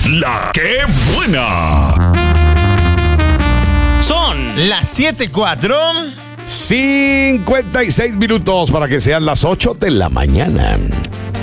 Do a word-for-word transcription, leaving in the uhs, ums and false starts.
La que buena. Son las siete cuatro. cincuenta y seis minutos para que sean las ocho de la mañana.